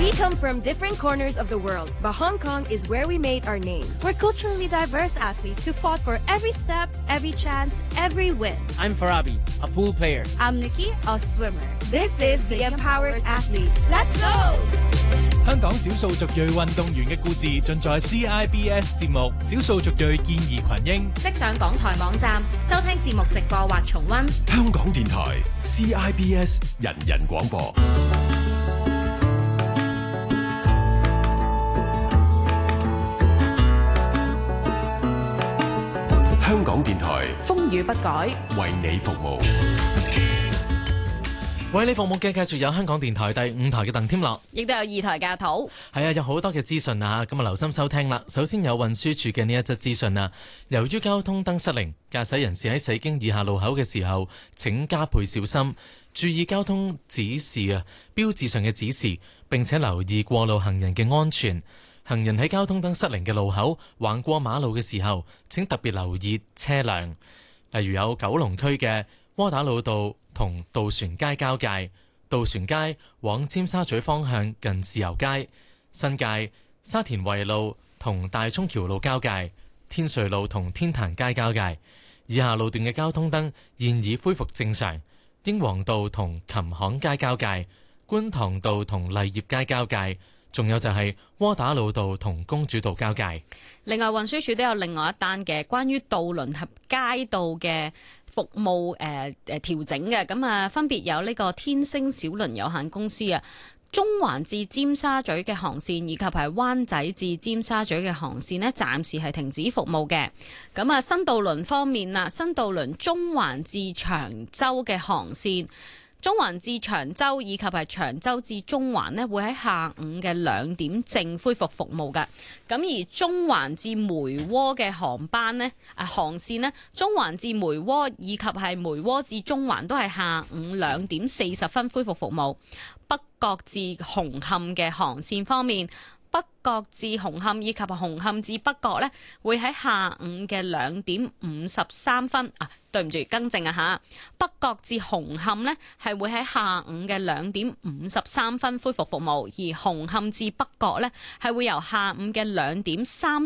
We come from different corners of the world, but Hong Kong is where we made our name. We're culturally diverse athletes who fought for every step, every chance, every win. I'm Farabi, a pool player. I'm Nikki, a swimmer. This is the Empowered Athlete. Let's go! 香港少數族裔運動員嘅故事盡在 CIBS 節目《少數族裔健兒群英》。 即上港台網站收聽節目直播或重溫。 香港電台 CIBS 人人廣播。香港電台風雨不改， 為你服務。 為你服務嘅繼續有香港電台第5台嘅鄧添樂， 亦都有2台嘅土。 係啊，有好多嘅資訊啊，咁啊留心收聽啦。首先有運輸署嘅呢一則資訊啊，由於交通燈失靈，駕駛人士喺駛經以下路口嘅時候，請加倍小心，注意交通指示啊，標誌上嘅指示，並且留意過路行人嘅安全。行人喺交通燈失靈嘅路口橫過馬路嘅時候，請特別留意車輛。例如有九龍區嘅窩打老道同渡船街交界，渡船街往尖沙咀方向近豉油街；新界沙田圍路同大涌橋路交界，天瑞路同天壇街交界。以下路段嘅交通燈現已恢復正常，英皇道同琴行街交界，觀塘道同勵業街交界。仲有就係窩打老道同公主道交界。 另外運輸署都有另外一單嘅關於渡輪及街道嘅服務調整嘅，咁啊分別有呢個天星小輪有限公司啊，中環至尖沙咀嘅航線以及係灣仔至尖沙咀嘅航線呢，暫時係停止服務嘅。咁啊新渡輪方面啦，新渡輪中環至長洲嘅航線。中環至長洲以及係長洲至中環呢，會喺下午嘅2點正恢復服務㗎。咁而中環至梅窩嘅航班呢，航線呢，中環至梅窩以及係梅窩至中環都係下午2點40分恢復服務。北角至紅磡嘅航線方面，北角至紅磡以及紅磡至北角呢，會喺下午嘅2點53分對唔住，更正啊嚇！北角至紅磡呢係會喺下午嘅2點53分恢復服務，而紅磡至北角呢係會由下午嘅2點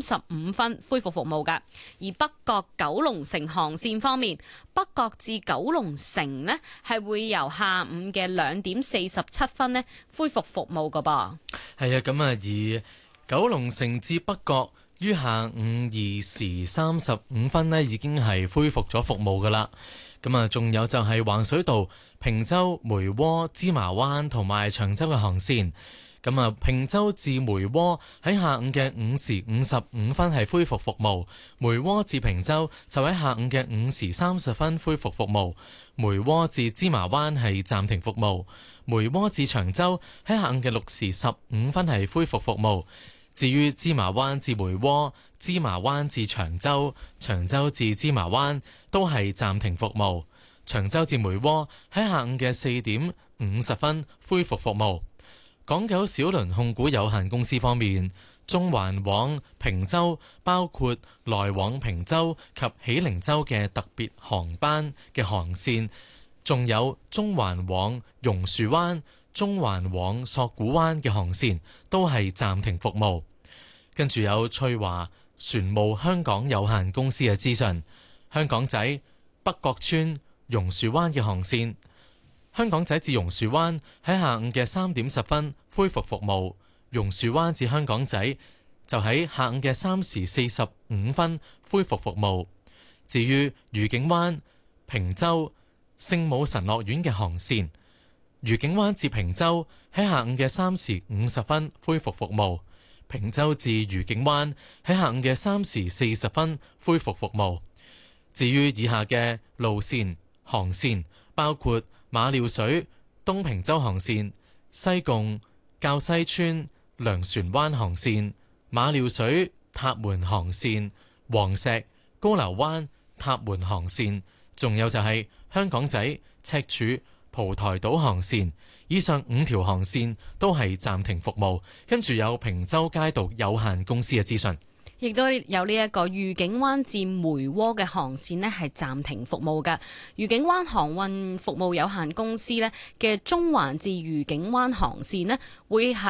35分恢復服務㗎。而北角九龍城航線方面，北角至九龍城呢係會由下午嘅2點47分呢恢復服務㗎噃。 係啊，咁啊，而九龍城至北角於下午2時35分呢已經係恢復咗服務㗎啦。咁啊，仲有就係橫水道、坪洲、梅窩、芝麻灣同埋長洲嘅航線。咁啊，坪洲至梅窩喺下午嘅5時55分係恢復服務，梅窩至坪洲就喺下午嘅5時30分恢復服務，梅窩至芝麻灣係暫停服務，梅窩至長洲喺下午嘅6時15分係恢復服務。至於芝麻灣至梅窩、芝麻灣至長洲、長洲至芝麻灣都係暫停服務，長洲至梅窩喺下午嘅4點50分恢復服務。港九小輪控股有限公司方面，中環往坪洲包括來往坪洲及喜靈洲嘅特別航班嘅航線，仲有中環往榕樹灣、中環往索罟灣嘅航線都係暫停服務。跟住有翠華船務香港有限公司嘅資訊，香港仔北角村榕樹灣嘅航線，香港仔至榕樹灣喺下午嘅3點10分恢復服務，榕樹灣至香港仔就喺下午嘅3時45分恢復服務。至於愉景灣、坪洲、聖母神樂園嘅航線，愉景灣至坪洲喺下午嘅3時50分恢復服務，坪洲至愉景灣喺下午嘅3時40分恢復服務。至於以下嘅路線航線，包括馬料水東坪洲航線、西貢滘西村糧船灣航線、馬料水塔門航線、黃石高樓灣塔門航線，仲有就係香港仔赤柱蒲台島航線。以上5條航線都係暫停服務。跟住有坪洲街道有限公司嘅資訊， 亦都有呢一個愉景灣至梅窩嘅航線呢係暫停服務㗎。愉景灣航運服務有限公司呢嘅中環至愉景灣航線呢會喺